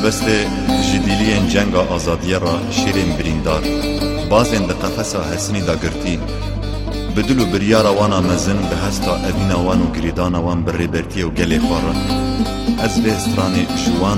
مبسته جدیلین جنگ آزادیه را شیرین بریندار بازین ده قفصا حسنی دا گرتی بدل و بریارا وانا مزن به هستا اوینا وان و گریدانا وان بر ریبرتی و گلی خوارن از به استران جوان